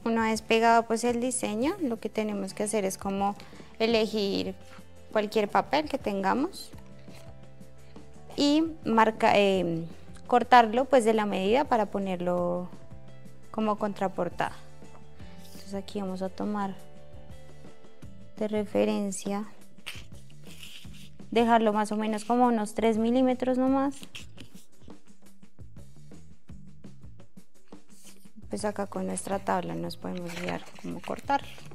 Una vez pegado pues el diseño, lo que tenemos que hacer es como elegir cualquier papel que tengamos y cortarlo pues de la medida para ponerlo como contraportada. Entonces aquí vamos a tomar de referencia, dejarlo más o menos como unos 3 milímetros nomás. Pues acá con nuestra tabla nos podemos guiar cómo cortar.